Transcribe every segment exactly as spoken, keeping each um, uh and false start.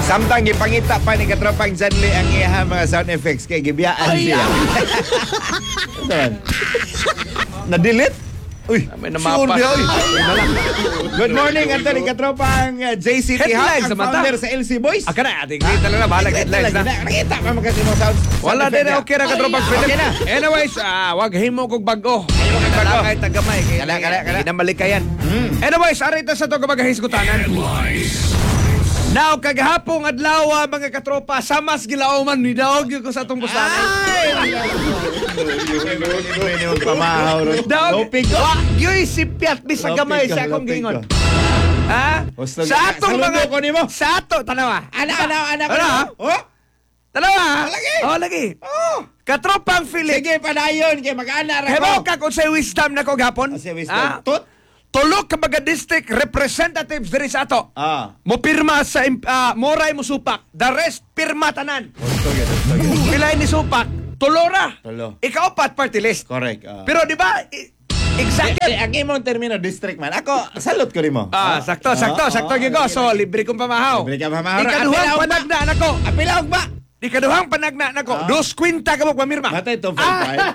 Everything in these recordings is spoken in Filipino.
Samtang ipangita pa ni katropang Janly ang iya mga sound effects kay gibiyaan siya. Na-delete? Uy, may sure namapas. dia, uy. Good morning, Anthony Katropang uh, J C T Headlines Hub, sa ang mata. founder sa L C Boys. Aka na, ating kita lang na. Bahala headlines na. Nakita pa magkasi mo sound. Wala din na okay na katropang Philip. Okay na. Anyways, ah, wag himo kog bago. Ayaw kog bago. Kahit tagamay. Kala, kala, kala. Ginamalikayan. Anyways, arita sa to kabagahisgutanan. Now, kagahapong adlaw ah, mga katropa, samas gilauman ni daog yung ko sa atong busanan. Ini mo pamahaw ron. Daog, Lopig. wa, yoy si Piat, bisag gamay Lopig ka, siya akong lopig gingon. ka. Ha? Gusto Sa ka- atong saludo mga... ko nimo. Sa ato, tanawa. Anak, anak, anak. Ano, ha? Oh, Tanawa. lagi. Oh, lagi. oh. Katropang Philip. Sige, padayon kay mag-ana ra Hebaw ko. ka kung sa wisdom na ko gapon. Ah, sa wisdom. Ah, Tut? Tulog ka baga district representatives diri sa ato. Ah. Mo pirma sa imp- ah, moray mo supak. The rest pirma tanan. Gusto gyud, gusto gyud. Pilay ni supak, tulora. Tulo. Ikaw pat party list. Correct. ah. Pero di ba i- exactly. Eh, ang imong termino district man. Ako, salute ko nimo. Ah, sakto, sakto, sakto gyud ko. So libre kong pamahaw. Libre ka pamahaw. Ikaduhang Apila og ba? panagna nako. Apila og ba? Ikaduhang panagna nako. Ah. Dos kwinta ka mo pamirma. Matay to Ah. five.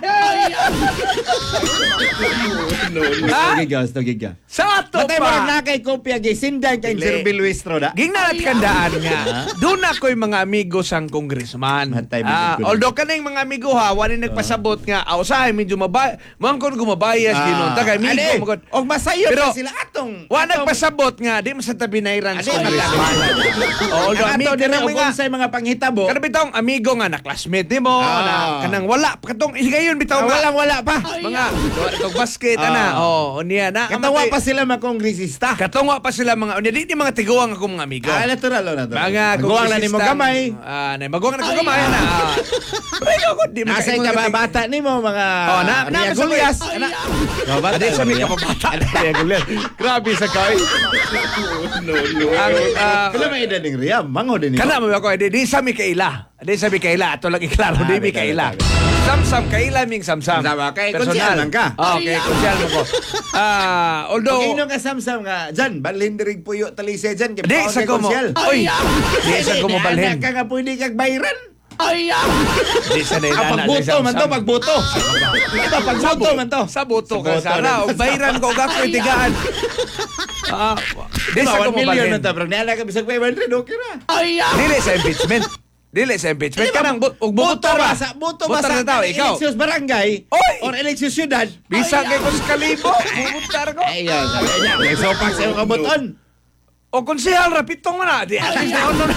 No, no. Ah? Giga, gusto giga. Sa ato Matay mo pa. na kay kopya gi sindan kay Dili. Sir Bill Wistro da. Gingnalat kandaan nga. Doon ako'y mga amigo sang congressman. Matay, Ah, bigod ko na. although kaning mga amigo ha, wala nagpasabot nga, ausahay medyo mabay, mangkon gumabayas Ah. ginon. Tagay Ade, migo magod. og masayo Pero, pa sila atong. Wa atong- nagpasabot nga, di mo sa tabi na iran Ade, sa congressman. Oh, although Ang amigo ato dire kanang og mga unsay mga panghitabo. kanang bitong amigo nga na classmate nimo, Ah. na kanang wala katong higayon bitaw Ah, nga. walang wala pa. Mga tog basket Ah. ana. Oh, unya na. Katawa amatay- pa sila mga kongresista. Katungwa pa sila mga unya di, di mga tiguang ako mga amigo. Ah, natural o natural. Mga Naguwang na nimo kongresista- gamay. Ah, na maguwang na ko gamay na. Ah. Pero ako di Asay makaingon ka nga- ba bata nimo mga Oh, na na Ria sa Gulyas. Ay, Ana. ah. Go bata. Adi sa mi ka pabata. Ria Gulyas. Grabe sa kay. No, no. Ang, ah, Pila may edad ning Ria? Mango din ito. Kana mo ako di, di sa Mikaela. Di sa Mikaela ato lang iklaro Ah, di may Mikaela. tabi, tabi. Samsam Kaila ming samsam. Samsam, kay konsyal lang ka. Oh, okay, konsyal mo ko. Ah, although Okay, nung kasamsam nga, dyan, balindirig puyo talise dyan. kay di paon sa kay ko mo. konsyal. Oy. Di sa ko mo Di, balhin. anak ka nga pwede kag bayran. Di sa Ah, nilana. pagbuto man to, pagbuto. Ito, pagbuto man to. Sa buto ka Sa buto sana. na. O bayran ko ka tigaan. Ah, di Diba, sa ko one million mo man to, pero niala ka bisag five hundred, okay na. Dili sa impeachment. Dili sa impeachment. Kanang bu- ug Boto buto ba ba? sa boto ba Butar sa na tao, ikaw. elections barangay Oy! or elections syudad? Bisa kay ko sa kalibo. Bubutar ko. Ay, yan, sabi niya. May sopak sa iyong kabuton. O konsehal, rapitong mo na. Di, alis na ano na.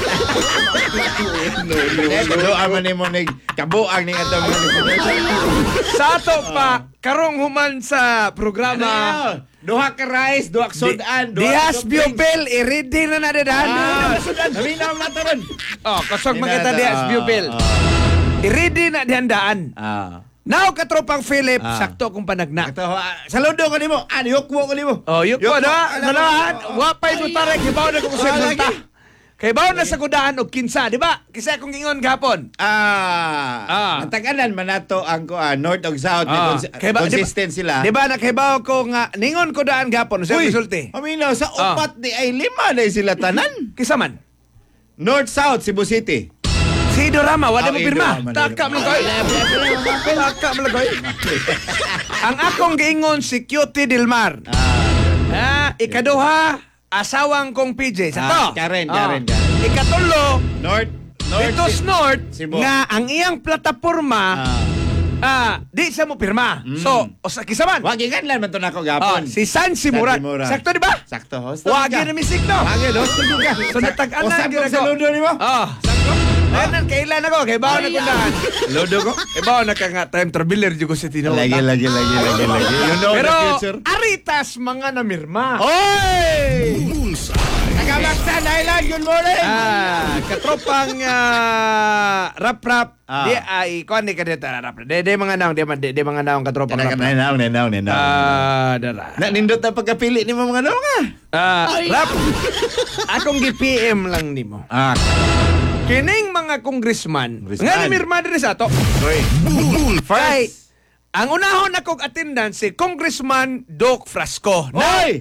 Do aman ni mo nig kabuang ning atong Sa ato pa, karong human sa programa. Ano? Duha ka rice, duha ka sodan, duha ka Dihas soft drinks. Biopel, i-ready na na dedahan. Ah, naminaw na to ron. Oh, kasog magkita Dihas Biopel. I-ready na dihandaan. Ah. Now, katropang Philip, Ah. sakto kong panagna. Ato, ah, saludo ko nimo. Ah, yukwo ko nimo. Oh, yun ko na. Alam mo. Salahan. Wapay mo tarik. Hibaw na kung sa Ah, multa. lagi. Kay baw na sa kudahan o kinsa, di ba? Kisa kong ingon gapon. Ah, Ah. ang tagalan man nato ang ko ah, north ug south Ah. konsi- Kay ba- consistent sila. Di ba nakahibaw ko nga, ningon ko daan gapon. Sa Uy, resulte. Aminaw sa Ah. upat di ay lima na sila tanan. Kisa man. North South Cebu City. Si Idorama, wala Ah, mo pirma. Idorama, Taka mo Idorama. koy. Taka mo koy. Ang akong giingon si Cutie Dilmar. Ah, ikaduha, asawang kong P J. Sa to. Ah, Karen, Ah. Karen, Karen. Ikatulo, North North Dito Si- North, Cebu. nga ang iyang plataporma, Ah. ah, di sa mo pirma. So, o sa kisaman. Wa gikanlan man to nako Ah, gapon. si San Simuran. San Simuran. Sakto di ba? Sakto host. Wagi na misik no. Wagi host ka. So natag-anan Usab gyud ko sa ako. ludo nimo. Ah, sakto. Ayan, kailan ako, kay bawa na kundahan. Ludo ko. Kay bawa na ka nga time traveler jud ko sa tinawag. Lagi lagi lagi lagi lagi. You know Pero the future. aritas mga namirma. Oy! Tagalaksan Island, good morning. Ah, katropang ah, rap-rap. Ah. Di ay kuan ni kadeta rap. Di di mga naong, di, di, di mga naong katropang Kana rap. kana naw naw naw. Ah, dara. Na nindot na pagkapili ni mo mga naw nga. Ah, rap. Akong gi-P M lang nimo. Ah, Kining mga congressman, Congressman. nga namirma diri sa ato. oy. Kay, First. ang unahon akong attendance si Congressman Doc Frasco. Na, Oy!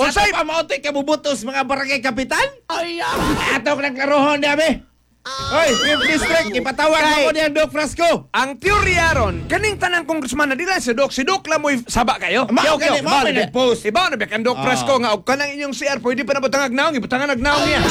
Unsay pa maotoy kabubutos mga barangay kapitan? Ay, Ato ko naglarohon niya, be. Hoy, fifth District, ipatawag Kay- mo ko niya, Doc Frasco. ang teorya ron, kaning tanang congressman na dila si Doc, si Doc lang mo'y saba kayo. Mao Yaw, gani, yaw, mao bawal may ba? nag-post. Ibaw na ba kang Doc Ah. Frasco nga og kanang inyong C R pwede pa na butang agnaw, gibutangan agnaw niya.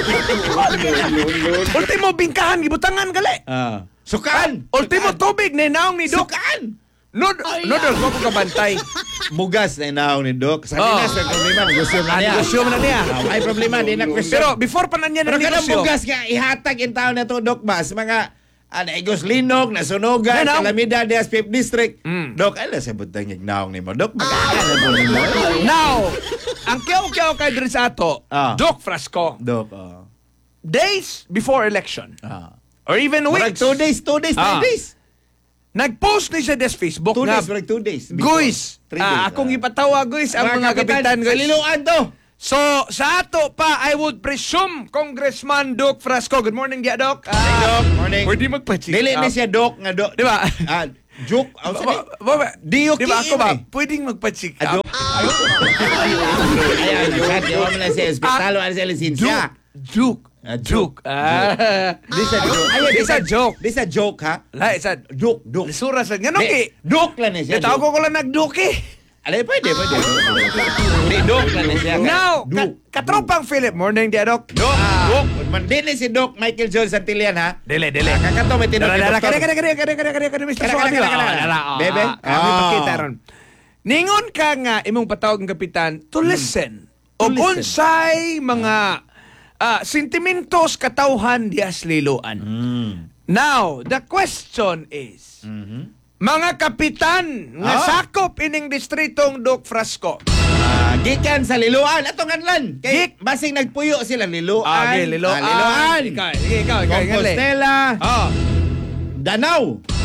Ultimo bingkahan gibutangan gali. Ah. Sukan! Ultimo tubig ni naong ni Doc. Sukan! No, no, no, ko ko kabantay. Mugas na inaw ni Doc. Sabi Oh. na sa problema, gusto na Ang niya. negosyo man na niya. Ah, Ay problema, di na question. Pero before pa na niya Pero ng kanang negosyo. bugas nga, ihatag in taon na to, Doc Bas, mga ano, Igos Linog, Nasunugan, Ano? Calamidad, Deas, fifth District. Mm. Doc, ala sa butang nagnaong ni mo. Doc, magkakala po ni mo. Now, ang kiyaw-kiyaw kay diri sa ato, Ah. Doc Frasco, Doc, oh. days before election, Ah. or even Murag weeks, two days, two days, Ah. three days. nag-post ni siya des Facebook Two nga, days, murag two days. before. Guys, Three ah, days, akong ah. ipatawa, guys, ang mga kapitan, guys. Kaliluan to. So, sa ato pa, I would presume, Congressman Doc Frasco. Good morning, dia, Doc. Morning, Doc. Morning. Pwede magpa-check Dili up. ni siya, Doc, nga Doc. Di ba? Ah, joke. Ang Ba- sali. ba- ba- Di Di ba ako ba? eh. Pwedeng magpa-check Ah, up. Doc. Ayan, ayan. Di ba na siya, hospital, wala siya lisensya. Duke. Ah, Duke. Ah. Di sa joke. Ayan, Di sa joke. Di sa joke, ha? La, isa. Joke, joke. Lisura sa ganun Di, ki. Doc lang ni siya. Natawag ko ko lang nag-duke eh. Alay, pwede, pwede. Di, Doc lang ni siya. Now, ka- Doc. katropang Philip. Morning, dia, Doc. Doc, Ah. Doc. Man, di ni si Doc Michael John Santillan, ha? Dili, dili. Ah, kakato, may tinong Dala, dala, doktor. kare, kare, kare, kare, kare, kare, kare, Mister Kare, Suati. kare, kare, Ah, kare. dala, ah, Bebe? ah, Kami Ah. pakita ron. Ningon ka nga, imong patawag ng kapitan, to listen. O Hmm. listen. unsay mga ah, sentimentos katawhan dias liloan. Mm. Now, the question is, Mhm. mga kapitan nga Ah. sakop ining distritong Doc Frasco. Ah, gikan sa Liloan, atong anlan. Kay Gik- basing nagpuyo sila Liloan. Ah, okay, liloan. Ah, Liloan. Ikaw, ikaw, ikaw, ikaw, ikaw. Compostela. Oh. Danau.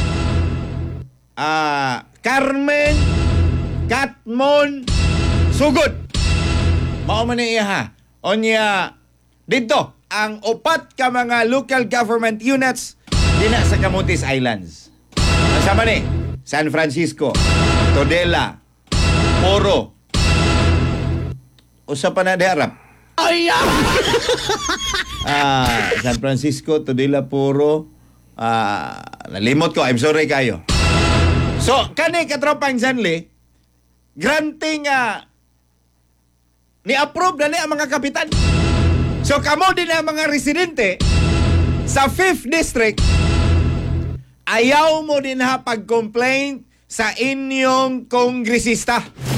Ah, Carmen, Katmon, Sugod. Mao man niya ha. Onya dito ang upat ka mga local government units dina sa Camotes Islands. Kasama ni San Francisco, Todela, Oro. Usa pa na diharap. ay, Ah, San Francisco, Todela, Puro. Ah, nalimot ko. I'm sorry kayo. So, kani katropang Zanli, granting nga ni-approve na ni ang mga kapitan. So, kamo din ang mga residente sa fifth District, ayaw mo din ha pag-complain sa inyong kongresista.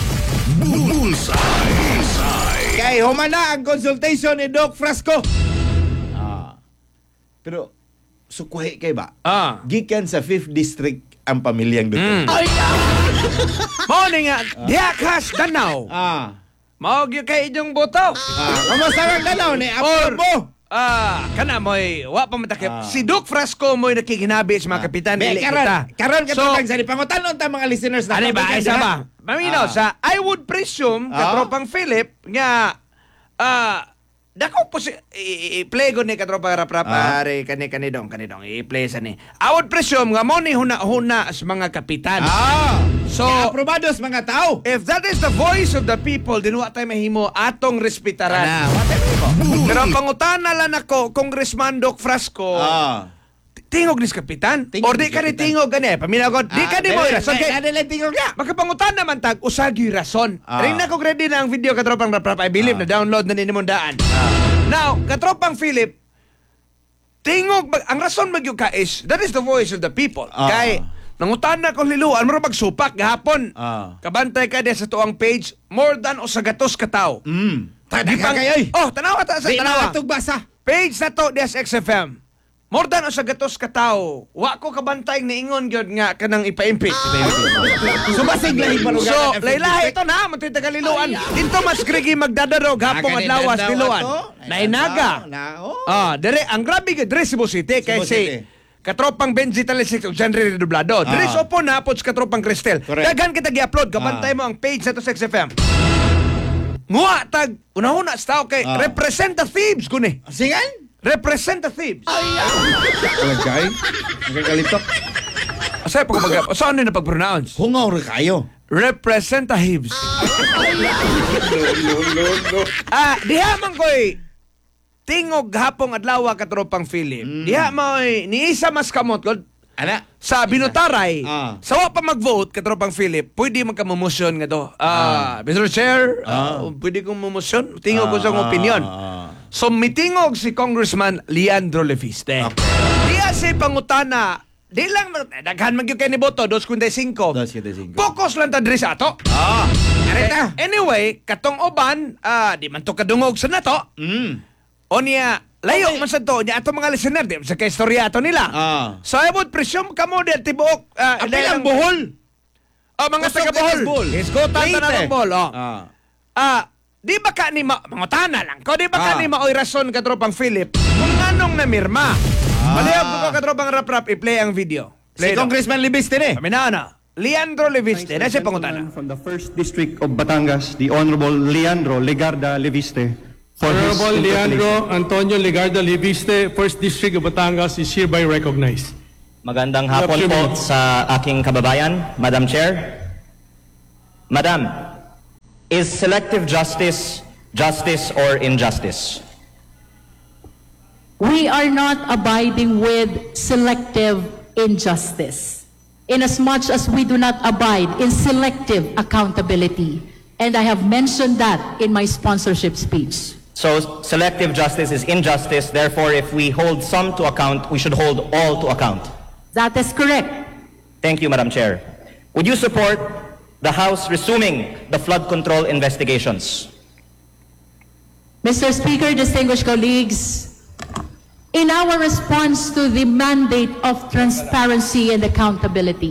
Kay humana ang consultation ni Doc Frasco. Ah. Pero, sukwahi kay ba? Ah. Gikan sa fifth District ang pamilyang Duterte. Mm. ay, Mao ni nga, diha kas Danau. Ah. Mao gyud kay inyong boto. Ah, kamusta kang dalaw ni approve mo? Ah, kana mo'y wa pa matakip. Ah. Si Doc Frasco mo'y nakikinabi sa mga kapitan. Be, dili karon, kita. karon ka So, so, sa pangutan ta mga listeners na. ano ba? pabigan Isa sila. ba? Maminaw Ah. sa, I would presume, Ah. katropang Philip, nga, ah, dako po si, i- i-play ko ni katropang rap-rap, Ah. ari, kani-kani dong, kani dong, i-play sa ni. I would presume, nga mo ni huna-huna sa mga kapitan. Ah. So, So, aprobados mga tao. if that is the voice of the people, din wa tayo mahimo atong respetaran. Ana, what mo? Pero ang pangutana lang ako, Congressman Doc Frasco, Ah. tingog ni sa kapitan? Tingog Or di ni ka ni kapitan. tingog gani? Paminagod, di ka ni mo rason. Kay, Kaya tingog ka. magkapangutan naman tag, usagi rason. Ah. Rin na ko ready na ang video katropang rap-rap. I believe Ah. na download na ninyo daan. Now, katropang Philip, tingog, mag- ang rason magyug ka is, that is the voice of the people. Ah. Kay, nangutan na kong liluan, maro magsupak gahapon. Ah. Kabantay ka din sa tuang page, more than o sagatos ka tao. Mm. Tada Di ka pang- kayo eh. Oh, tanawa ta sa Di tanawa. na basa. Page na to, D S X F M. More than o sagatos ka tao. Wa ko kabantay niingon gyud nga kanang ipa-impeach. So, basig lahi barugan. So, laylahi ito na, matay tagaliluan. Dito mas grigi magdadarog hapong adlawas liluan. Nainaga. Na, oh. Ah, dire ang grabe gyud dire Cebu City kay Cebu si City. katropang Benji Talisik ug Henry Redoblado. Dire Ah. opo na pod sa katropang Cristel. Correct. Daghan kita gi-upload kabantay Ah. mo ang page sa to sa X F M. Nguha tag una-una sa tao kay Ah. represent the thieves kuni. Singan? Represent the thieves. Kalagay. Nagkakalitok. Asa pa ko mag saan ni na pag-pronounce? Hungaw rin kayo. representatives. Ah, diha man ko'y tingog hapong adlaw katropang Philip. Diha mo ni isa mas kamot ko Ana? sa binutaray. Ah. Sa wa pa mag-vote katropang Philip, pwede man ka mamosyon nga to. Ah, Mister Chair, ah, pwede kong mamosyon. Tingog ko sa akong opinion. Ah. So mitingog si Congressman Leandro Leviste. Diya si pangutana, di lang daghan man gyud kay ni boto dos kundi cinco. Dos kundi cinco. Focus lang ta diri sa ato. Ah. Eh, anyway, katong uban, ah, di man to kadungog sa nato. Mm. O niya, layo man sa to niya ato mga listener, di man sa kaistorya ato nila. Ah. So I would presume kamo di tibuok ah, Apil dahil ang buhol. Oh, mga Kusog taga ka Bohol. Bohol. Isgutan ta Leyte. ng Bohol. Oh. Ah. Ah, di ba ka ni ma mangutana lang ko, di ba ka Ah. ni maoy rason katropang Philip kung anong namirma? Ah. Malihap ko katropang rap-rap i-play ang video. Si Play daw. Congressman Libiste ni. Kami na na. Leandro Leviste, na siya pangutana. From the first District of Batangas, the Honorable Leandro Legarda Leviste, for his Honorable interpellation. Leandro Antonio Legarda Leviste, first District of Batangas is hereby recognized. Magandang hapon po sa aking kababayan, Madam Chair. Madam, is selective justice justice or injustice? We are not abiding with selective injustice, inasmuch as we do not abide in selective accountability. And I have mentioned that in my sponsorship speech. So selective justice is injustice, therefore if we hold some to account, we should hold all to account. That is correct. Thank you, Madam Chair. Would you support the House resuming the flood control investigations? Mister Speaker, distinguished colleagues, in our response to the mandate of transparency and accountability,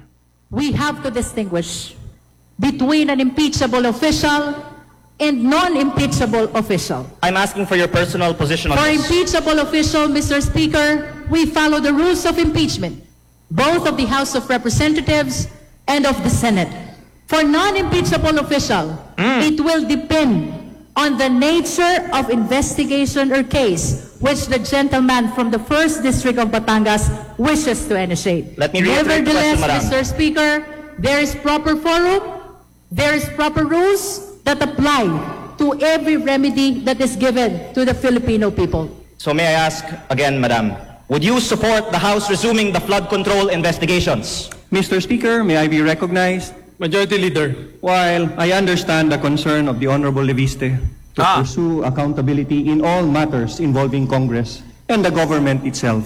we have to distinguish between an impeachable official and non-impeachable official. I'm asking for your personal position on For this. impeachable official, Mister Speaker, we follow the rules of impeachment, both of the House of Representatives and of the Senate. For non-impeachable official, it will depend on the nature of investigation or case which the gentleman from the first District of Batangas wishes to initiate. Let me reiterate the Nevertheless, question, Madam. Mister Speaker, there is proper forum, there is proper rules that apply to every remedy that is given to the Filipino people. So may I ask again, Madam, would you support the House resuming the flood control investigations? Mister Speaker, may I be recognized? Majority Leader. While I understand the concern of the Honorable Leviste to Ah. pursue accountability in all matters involving Congress and the government itself,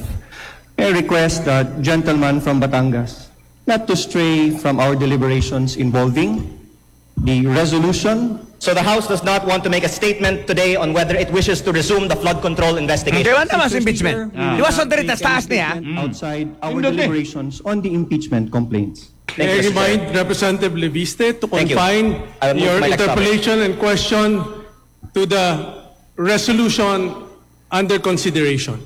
I request the gentleman from Batangas not to stray from our deliberations involving the resolution. So the House does not want to make a statement today on whether it wishes to resume the flood control investigation. Di ba naman sa Mister impeachment? Speaker, we Di ba will son not diri make tas taas any niya? statement outside our Indot eh. deliberations on the impeachment complaints. Thank May I you, Mister remind Chair. Representative Leviste to Thank you. confine I will move your to my next interpellation and question to the resolution under consideration.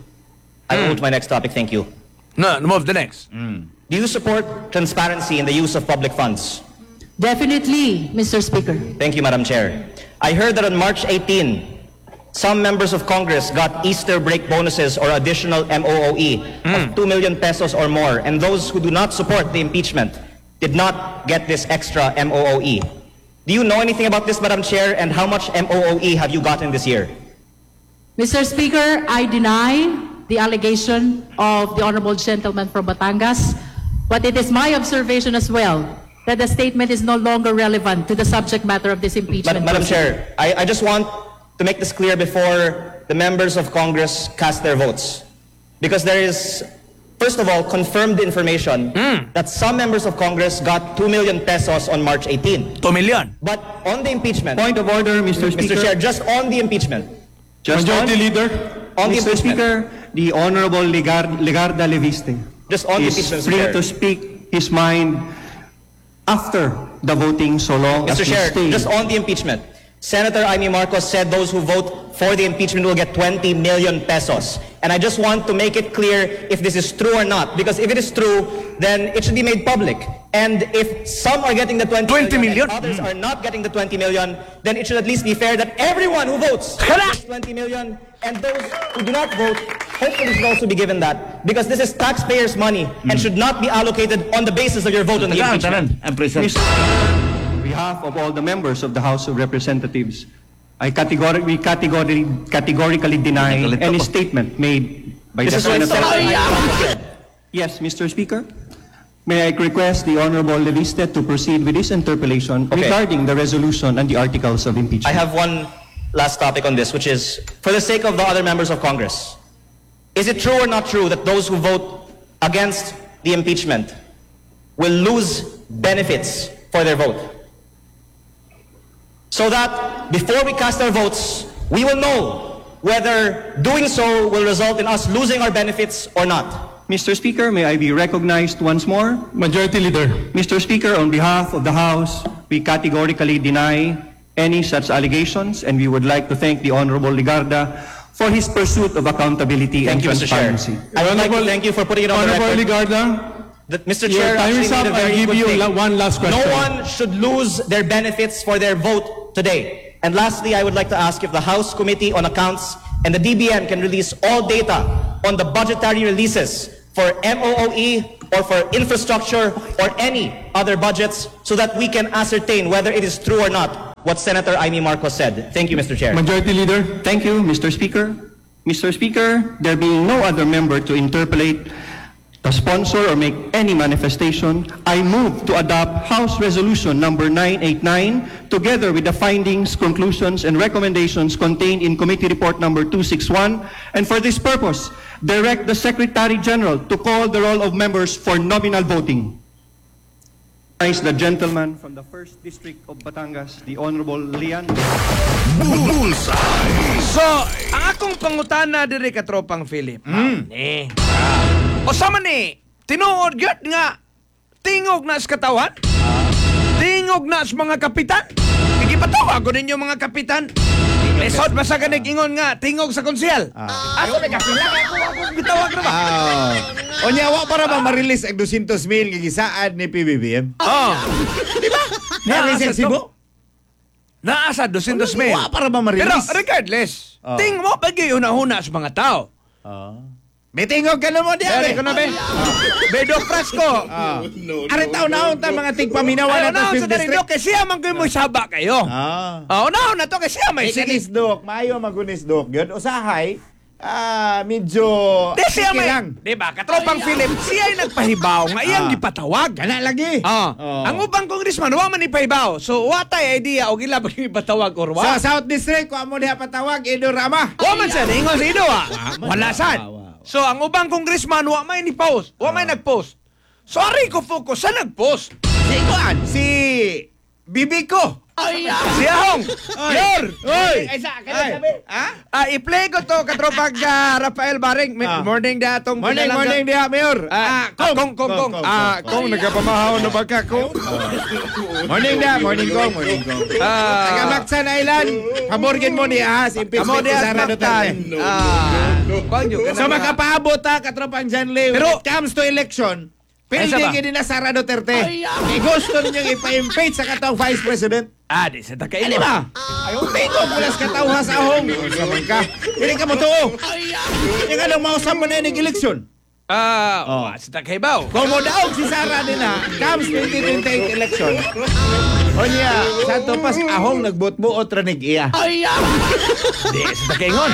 I will move to my next topic. Thank you. No, move the next. Do you support transparency in the use of public funds? Definitely, Mister Speaker. Thank you, Madam Chair. I heard that on March eighteenth, some members of Congress got Easter break bonuses or additional M O O E of two million pesos or more, and those who do not support the impeachment did not get this extra M O O E. Do you know anything about this, Madam Chair, and how much M O O E have you gotten this year? Mister Speaker, I deny the allegation of the honorable gentleman from Batangas, but it is my observation as well that the statement is no longer relevant to the subject matter of this impeachment. Madam, Madam proceeding. Chair, I, I just want to make this clear before the members of Congress cast their votes. Because there is, first of all, confirmed information that some members of Congress got two million pesos on March eighteenth. two million. But on the impeachment, Point of order, Mister Mister Speaker. Chair, just on the impeachment, Just Majority on- Leader. on the Mister impeachment, Speaker, the Honorable Legar- Legarda Leviste just on the is impeachment, free Mister to Chair. speak his mind after the voting, so long Mister as he Chair, stays. just on the impeachment, Senator Amy Marcos said those who vote for the impeachment will get twenty million pesos. And I just want to make it clear if this is true or not. Because if it is true, then it should be made public. And if some are getting the twenty, twenty million? and others are not getting the twenty million, then it should at least be fair that everyone who votes Correct. gets twenty million, and those who do not vote hopefully should also be given that because this is taxpayers' money and should not be allocated on the basis of your vote on the Tanan, impeachment. tanan. Ang president. Mister On behalf of all the members of the House of Representatives, I categorically, categorically, categorically deny Nakalito any ko. statement made by This the is what Senator. Senator Amy said. Yes, Mister Speaker. May I request the Honorable Leviste to proceed with this interpellation Okay. regarding the resolution and the articles of impeachment. I have one last topic on this, which is for the sake of the other members of Congress. Is it true or not true that those who vote against the impeachment will lose benefits for their vote? So that before we cast our votes, we will know whether doing so will result in us losing our benefits or not. Mister Speaker, may I be recognized once more? Majority Leader. Mister Speaker, on behalf of the House, we categorically deny any such allegations, and we would like to thank the Honorable Ligarda for his pursuit of accountability Thank and you, Mister Chair. transparency. I would like to Honorable- thank you for putting it on the Honorable record. Ligarda, That Mister your Chair time actually is up. made a I'll very give good you thing. la- one last question. No one should lose their benefits for their vote today. And lastly, I would like to ask if the House Committee on Accounts and the D B M can release all data on the budgetary releases for M O O E or for infrastructure or any other budgets so that we can ascertain whether it is true or not what Senator Amy Marcos said. Thank you, Mister Chair. Majority Leader. Thank you, Mister Speaker. Mister Speaker, there being no other member to interpellate, to sponsor or make any manifestation, I move to adopt House Resolution number nine eighty-nine together with the findings, conclusions, and recommendations contained in Committee Report number two sixty-one, and for this purpose, direct the Secretary General to call the roll of members for nominal voting. I the gentleman from the first District of Batangas, the Honorable Lian. So, ang akong pangutana diri ka tropang Philip. Mm. Eh. O sama ni, tinuod gyud nga tingog na sa katawan. Tingog na sa mga kapitan. Igipatawag ko ninyo mga kapitan. Lesod ba sa kanig ingon nga tingog sa konsyel? Ato may kapila ako ako bitawag ra ba? Ah. O niya, wa para ba ma-release ang two hundred mil nga gisaad ni P B B M? Oh. Niya Naasa resibo? to. Naasa two hundred mil. Wa para ba Pero ma-release? regardless, Oh. ting mo bagay una-una sa mga tao. Ah. May tingog ka na mo diya. Dari ko na be. Bedo Frasco. Ah. Ari taon na ta mga tigpaminawa Ano na na to sa fifth dari do district. kay siya man gyud mo saba kayo. Ah. Oh, na na to kay siya may May sige. sinis dok, maayo magunis dok. Yun, usahay, ah, medyo Di siya sige may, lang. di ba? Katropang Philip, siya ay nagpahibaw nga iyang Ah. gipatawag. Kana lagi. Ah, Oh. ang ubang congressman wa man ipahibaw. So watay idea og ila ba ipatawag or wa? Sa South District, wa mo diha patawag, Ido Rama. Wa man siya ingon sa ido ah. man. Wala sad. Wa, wa, wa. So ang ubang congressman wa may ni post, wa may nagpost. Sorry ko focus sa nagpost. Si Kuan, si Bibiko. Si Ahong. Yor. Oy. Ay, sa akin sabi. Ha? Ah, i-play ko to katropag ah, Rafael Baring. Mi- Ah. Morning da atong Morning, pinalang- morning diha, Mayor. Ah, kong, kong, kong, kong. Ah, kong, nagkapamahaw na ba ka, kong? Morning diha, morning kong, morning kong. Ah, Taga Macsan Island, paborgin mo ni Ahas, Amo impeachment di ni Sara at Duterte. Ah, kong yun ka na So nga. makapaabot ta, katropang John Lee, when Pero- it comes to election, Ay, isa ba? pilding ni na Sara Duterte. Kaya gusto ninyong ipa-impeach sa katawang Vice President. Ah, di sa takay Ano mo. ba? Ayaw tingog mula sa katawang sa ahong. Saman ka. Hindi ka mo tuo. Yung anong mausap mo na yung eleksyon. Ah, Oh. oh. sa takay ba? Kung mo daog si Sara din na, comes twenty twenty-eight election, o niya, sa topas ahong nagbot-buot ranig iya. Di sa takay ngon.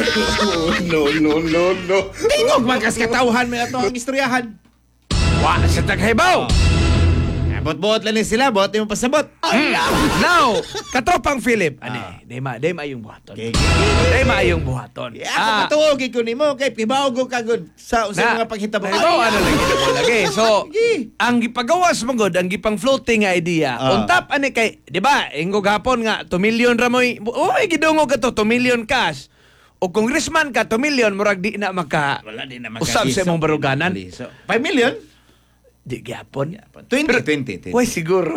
Tingog man kas katawhan mo ito ang istoryahan. Wa sa takay ba? Bot-buot lang sila, bot yung pasabot. Now, katropang Philip. Ani, di ma, di ma yung buhaton. Okay. Di ma yung buhaton. Yeah, ako patuog ko ni mo, kay pibaw ko kagod sa, sa mga paghitabo. Ito, ano lang ito mo lagi. So, Sige. ang gipagawas mo god, ang gipang floating nga idea. Ah. On top, ani kay, di ba, ingog hapon nga, two million ramoy, oh, may gidungog ka to, two million cash. O congressman ka, two million, murag di na maka, Wala din na usab sa imong baruganan. So, five million? Di gyapon. twenty, twenty, twenty. Uy, siguro.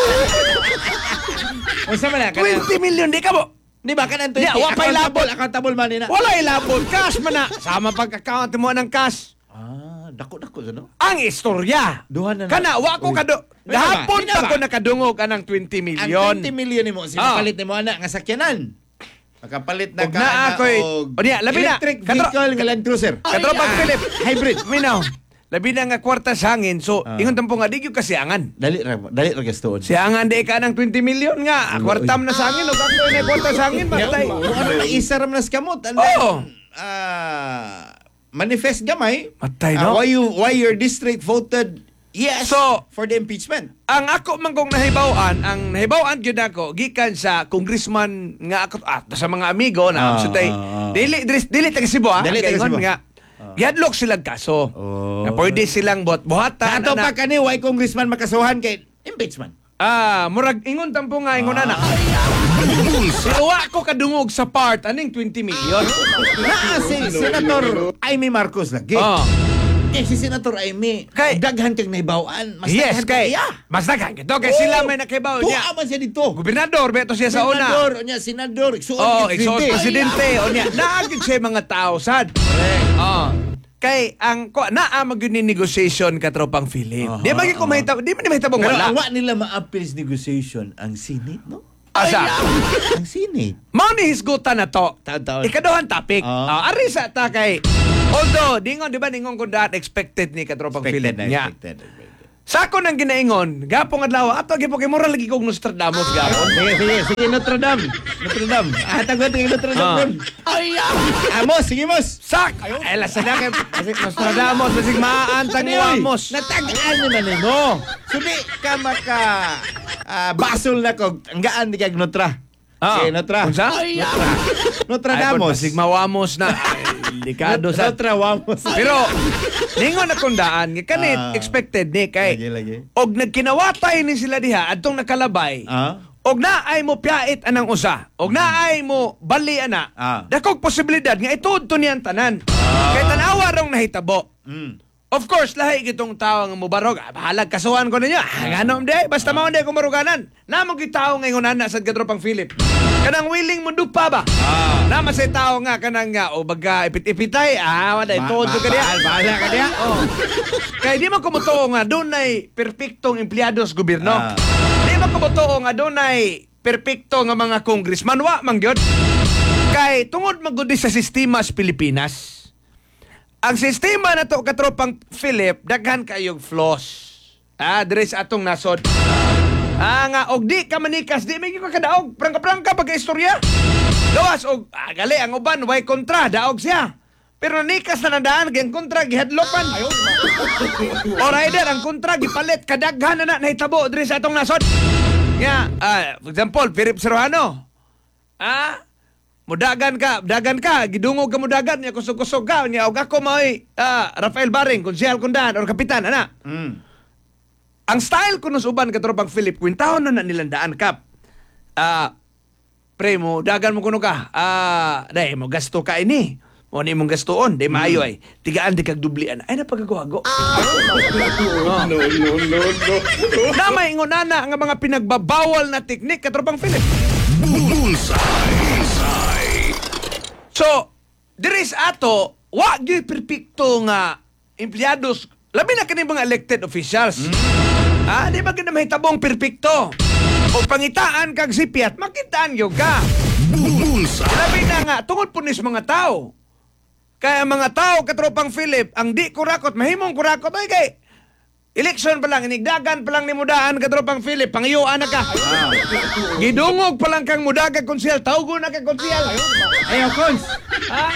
O sa man na, kanang, twenty million, di ka mo. di ba kanang twenty? Yeah, wa pa'y accountable, labot. accountable man nila. Wala ilabot. Cash man na. Sama pag-account mo ng cash. Ah, dako-dako sa no? Ang istorya. Duha na na. Kana, wa ko Uy. kado. Pina ba? Gahapon Pina pa ba? ko nakadungog anang twenty Ang million. twenty million ni mo, Ah. sinapalit ni mo anak nga sakyanan. Makapalit na Og ka naa na ako'y- og O niya, labi na. electric Katro- vehicle nga Land Cruiser. Katropang Philip. Hybrid. Minaw. Labi na nga kwarta sa hangin. So, Ah. ingon tampo nga, di yung kasiangan. Dali ra, dali ra gastoon. Siangan di ka ng twenty million nga. Kwartam na sa hangin. O kako na kwarta sa hangin. Matay. Ano na isa ra man nas kamot. And Oo. then, ah, manifest gamay. Matay, Ah, no? why you why your district voted yes So- for the impeachment? Ang ako man kong nahibawan, ang nahibawan gyud ako gikan sa congressman nga ako at sa mga amigo na Ah, so tay ah, ah. dili dili, dili taga Cebu ah. Dili Ang taga gaingon Cebu. nga. Gihadlok silang kaso. Oh. Na pwede silang bot buhatan Ato na, pa kani why congressman makasuhan kay impeachment. ah murag ingon tampo nga ingon na. Siwa ko kadungog sa part aning twenty million. Naa si Senator Amy Marcos lagi. Oh. Eh si Senator Amy, Kay- daghan kang naibawaan. Mas Yes, daghan kay. kang iya. Mas daghan kito kay sila may nakibaw Tuwa niya. man siya dito. Gobernador beto siya sa una. Senador, o niya, senador, iksuon Oh, kay exhaust presidente. presidente. O niya, naagid siya mga tao, sad. Correct. Oh. Kay, ang, ko, naa magyud ni negotiation katropang Philip. Di ba ko mahita, di ba mahitabong Pero wala? ang wa nila ma-appeals negotiation ang Senate, no? Asa? Ang Senate. Mao ni hisgutan na to. Taon-taon. Ikaduhang topic. Ah. Ah, ari sa ta kay, although, dingon, di ba, ningon ko that expected ni katropang Philip Expected na, niya. expected. Sa ako nang ginaingon, gapong adlaw, ato gipo kay moral lagi kog Nostradamus gapon. Sige, sige, sige, Notre Dame. Notre Dame. Ah, tagot kay Notre Dame. Ah. ron. Ay, ah. Amos, sige, Mos. Sak! Ay, lasa na kay kasi Nostradamus, basig maaantang Ano yun? wamos. Natagaan naman eh, no? So, di ka maka ah, basol na kog ang gaan di kag Notra. Ah. Sige, Notra. Unsa? Notra. Notra Ay, Damos. basig mawamos na. Ay, Delikado sa... Notra Wamos. Pero, ningon na kundaan, kanit Ah. expected ni kay, Lagi, lagi. og nagkinawatay ni sila diha, adtong nakalabay, Ah? og naay mo piyait anang usa, og naay mo bali ana, Ah. dakog posibilidad nga ituod to niyang tanan. Kay tanawa rong nahitabo. Mm. Of course, lahi gitong tao nga mubarog. Ah, bahalag kasuhan ko ninyo. Ah, nganom de, basta mao de ko maruganan. Namo gyud tao ngayon ana sa katropang Philip. Kanang willing mo dupa ba? Ah. Nama say tao nga kanang nga o baga ipit-ipitay. Ah, wala ituod ko kaniya. Baal, baala ka niya. Oh. Kaya di man kumutuo nga doon ay perpektong empleyado sa gobyerno. Ah. Di man kumutuo nga doon ay perpekto nga mga congressman. Wa man gyud. Kay tungod magudi sa sistema sa Pilipinas. Ang sistema na to katropang Philip, daghan kayong flaws. Ah, dire sa atong nasod. Ah, nga, og di ka manikas, di may ka kadaog. Prangka-prangka pagka-istorya. Gawas, og ah, gali, ang uban, way kontra, daog siya. Pero nikas na nadaan, kayang kontra, gihadlopan. O rider, ang kontra, gipalit, kadaghan na na, nahitabo, dire sa atong nasod. Nga, ah, for example, Philip Serrano. Ah, mudagan ka, dagan ka, gidungog ka mudagan, niya kusog-kusog ka, niya, og ako mao'y ah, Rafael Baring, konsehal kundan, or kapitan, ana. Mm. Ang style ko nung uban katropang Philip, kwintahon na na nilandaan kap. Ah, pre mo, dagan mo kuno ka. Ah, dahil mo gasto ka ini. Mo ni mong gastoon, di maayo ay. Tigaan di kag dublian. Ay napagago-ago. No, no, no, no, no. Namay ingonana nga mga pinagbabawal na teknik katropang Philip. So, diris ato, wa gyud perpekto nga empleyados, labi na kini mga elected officials. Ah, di ba gina mahitabong perpekto? O pangitaan kag sipiat, makitaan yo ka. Labi na nga, tungod punis mga tao. Kaya mga tao, katropang Philip, ang di kurakot, mahimong kurakot, ay kay, eleksyon pa lang, inigdagan pa lang ni mudaan, katropang Philip, pangiyuan na ka. Gidungog pa lang kang mudagan konsyel, tawgo na kang konsyel. Ayaw, Cons. Ha?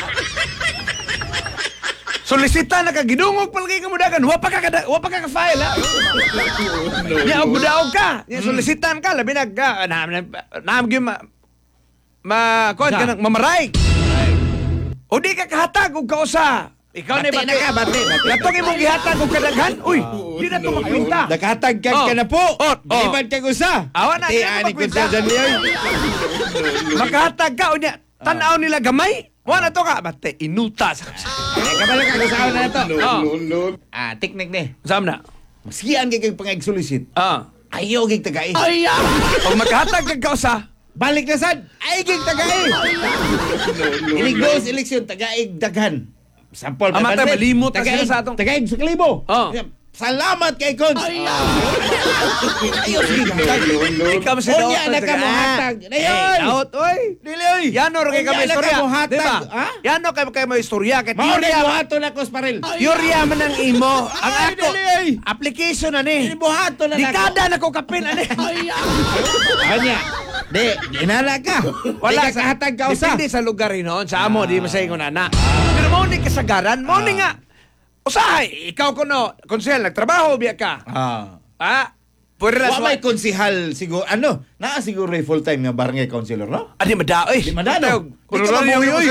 Solisita na ka, gidungog pa lagi ka mudagan, wa pa ka, kada- wa pa ka ka-file, ha? Nya, og mudaog ka, nya, solisitan ka, labi na ka, na, na, na, ma, ma, kuwan ka ng mamaray. O di ka kahatag og kausa. Ikaw na Bati na ka, bati, bati. Gatong imong gihatag og kadaghan. Uy, di na to magpinta. Nakatag ka Oh. ka na po. Oh, oh. Liban ka gusa. Awa na, Ti, di na ani ko magkwenta. sa dyan liyoy. Makahatag ka unya. Tanaw nila gamay. Wa na to ka. Bate, inuta sa kapsa. Eh, kabalo ka gusaw na ito. Oh. Ah, teknik ni. Saan na? Masiyan kay kay pangag-solicit. Ah. Ayaw kay tagai. Pag makahatag ka kausa, Balik na sad. Ay kay tagai. Iligdos eleksyon tagaig daghan. Sample Ama, tayo, malimot na Tagaig- sila sa atong- Tagaig sa kalibo. Oh. Salamat kay Cons. Ayos Ikaw si Unya na ka mo hatag. Eh, Dayon. daot, oy. Dili oy. Yano rin kayo Unya may na ka istorya. mo hatag. Di ba? Ha? Yano kayo kayo may istorya. Kaya Mao na teorya, buhaton na Kosparel. teorya man ang imo. Ang Ay, ako, dili, ay. application na ni. Buhaton na nako. Dekada na ko kapin, ani. Anya. Di, ginala ka. Wala sa- ka hatag ka usa. Depende sa lugar noon. Sa amo, di masayin ko na na. Pero mo ni kasagaran, mo ni nga. Usahay, ikaw kuno, konsel, nagtrabaho, biya ka. Ah. Ah, pwede na Wa may konsihal siguro ano, naa siguro ay full-time nga barangay councilor, no? Adi madao eh. Di madano. Kung Di ka ano mabuhi, oy.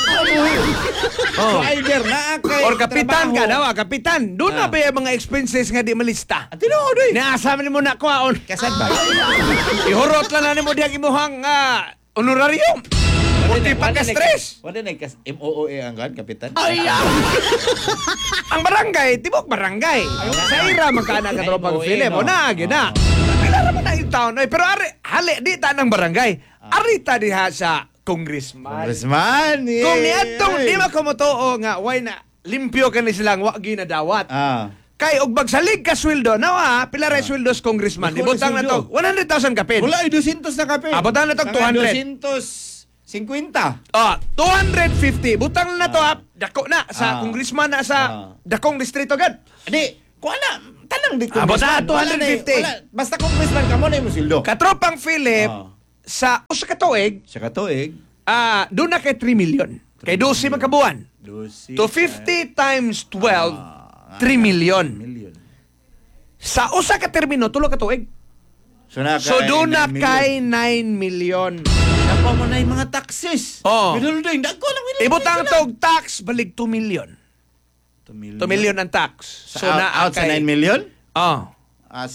Oh. So either naa kay Or kapitan ka trabaho. daw, kapitan. Doon na Ah. ba yung mga expenses nga di malista? Ah, tinuod oy. Naasama ni mo na kuhaon. Kasad ba? Ihurot lang na ni mo diyang imuhang uh, honorarium. Puti pa ka stress. Wala na kas M O O A ang kan kapitan. Ang barangay, tibok barangay. Sa ira man ka na katropang Ay, Philip. O no. na, gina. Kailan naman na yung taon. Oy, pero ari, hali, di ta ng barangay. Ari ta diha sa congressman. Congressman. eh. Kung niadtong di makumotoo nga, why na, limpyo ka ni silang wa ginadawat. Ah. Kay og bagsalig ka sweldo, nawa, pila ra sweldo sa congressman. Ako, Ibutang na sweldo. to, one hundred thousand kapin. Wala ay two hundred na kape. Ah, butang na to, Saka two hundred. two fifty. Ah, two hundred fifty. Butang na to, Ah. ah, dako na sa Ah. congressman na sa Ah. dakong distrito gad. Adi, kuha na. Tanang di Ah, basta congressman. two Wala na eh. fifty. Wala. Basta congressman ka mo na yung sildo. Katropang Philip, Ah. sa usa ka tuig, Siya katuig. ah, doon na kay three million. Kay twelve man kabuan. To fifty times twelve, three million. million. Sa usa ka termino, tulo ka tuig. So, na So doon na kay nine million. Napa mo na yung mga taxes. Oh. Pero doon, dako lang. million. Ibutang tog tax, balik two million. two million. two million ang tax. So, out, out sa nine million? Oh.